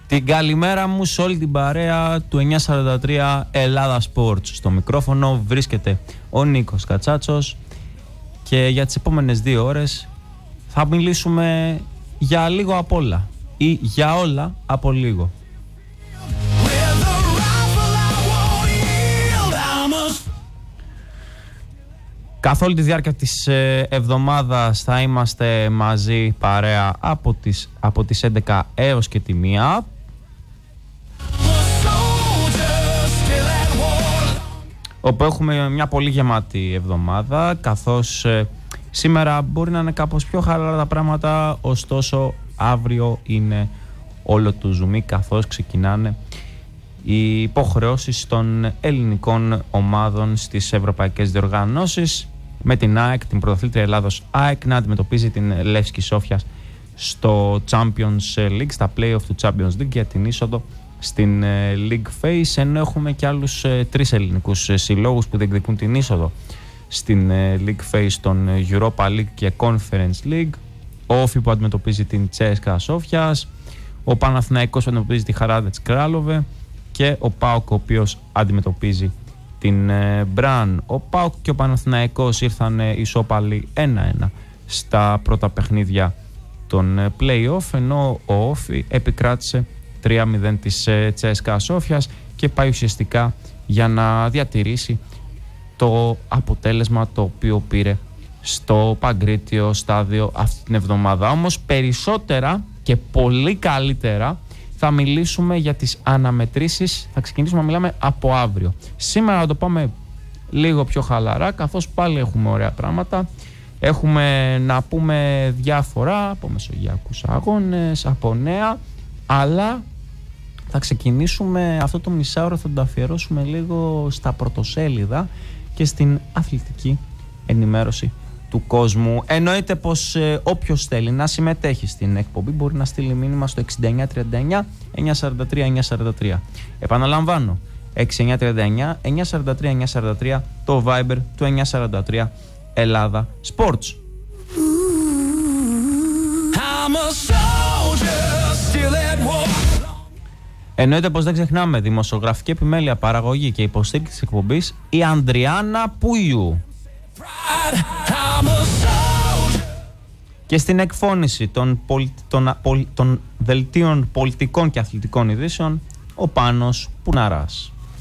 Την καλημέρα μου σε όλη την παρέα του 943 Ελλάδα Sports. Στο μικρόφωνο βρίσκεται ο Νίκος Κατσάτσος και για τις επόμενες 2 ώρες θα μιλήσουμε για λίγο απ' όλα ή για όλα από λίγο. Καθ' όλη τη διάρκεια της εβδομάδας θα είμαστε μαζί παρέα από τις 11 έως και τη 1. Όπου έχουμε μια πολύ γεμάτη εβδομάδα, καθώς σήμερα μπορεί να είναι κάπως πιο χαλαρά τα πράγματα, ωστόσο αύριο είναι όλο του ζουμί, καθώς ξεκινάνε οι υποχρεώσεις των ελληνικών ομάδων στις ευρωπαϊκές διοργανώσεις, με την ΑΕΚ, την πρωταθλήτρια Ελλάδος ΑΕΚ, να αντιμετωπίζει την Λεύσκη Σόφιας στο Champions League, στα play-off του Champions League για την είσοδο στην League Phase, ενώ έχουμε και άλλους 3 ελληνικούς συλλόγους που διεκδικούν την είσοδο στην League Phase των Europa League και Conference League. Ο Όφι που αντιμετωπίζει την Τσέσκα Σόφιας, ο Παναθηναϊκός που αντιμετωπίζει τη Χαράδετς Κράλοβε και ο ΠΑΟΚ ο οποίος αντιμετωπίζει την Μπραν. Ο ΠΑΟΚ και ο Παναθηναϊκός ήρθαν ισόπαλοι 1-1 στα πρώτα παιχνίδια των play-off, ενώ ο Όφι επικράτησε 3-0 της Τσέσκα Σόφιας και πάει ουσιαστικά για να διατηρήσει το αποτέλεσμα το οποίο πήρε στο Παγκρίτιο στάδιο αυτή την εβδομάδα. Όμως περισσότερα και πολύ καλύτερα θα μιλήσουμε για τις αναμετρήσεις. Θα ξεκινήσουμε να μιλάμε από αύριο. Σήμερα να το πάμε λίγο πιο χαλαρά, καθώς πάλι έχουμε ωραία πράγματα. Έχουμε να πούμε διάφορα από μεσογειακούς αγώνες, από νέα, αλλά θα ξεκινήσουμε αυτό το μισάωρο, θα το αφιερώσουμε λίγο στα πρωτοσέλιδα και στην αθλητική ενημέρωση του κόσμου. Εννοείται πως όποιος θέλει να συμμετέχει στην εκπομπή μπορεί να στείλει μήνυμα στο 6939 943 943. Επαναλαμβάνω, 6939 943 943, το Viber του 943 Ελλάδα Sports. Εννοείται πως δεν ξεχνάμε δημοσιογραφική επιμέλεια, παραγωγή και υποστήριξη της εκπομπής η Ανδριάννα Πούιου. Και στην εκφώνηση των δελτίων πολιτικών και αθλητικών ειδήσεων ο Πάνος Πουναράς.